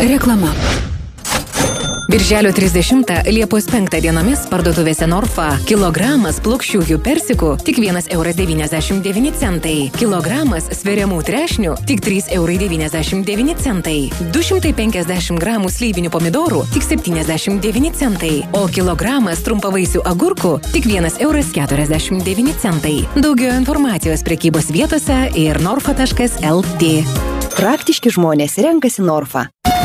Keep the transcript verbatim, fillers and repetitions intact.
Reklama. Birželio trisdešimtą Liepos penktą dienomis parduotuvėse Norfa kilogramas plokščiųjų persikų tik vienas euras devyniasdešimt devyni centai. Kilogramas sveriamų trešnių tik trys eurai devyniasdešimt devyni centai. du šimtai penkiasdešimt gramų slyvinių pomidorų tik septyniasdešimt devyni centai. O kilogramas trumpavaisių agurkų tik vienas euras keturiasdešimt devyni centai. Daugiau informacijos prekybos vietose ir norfa taškas el tė. Praktiški žmonės renkasi Norfa.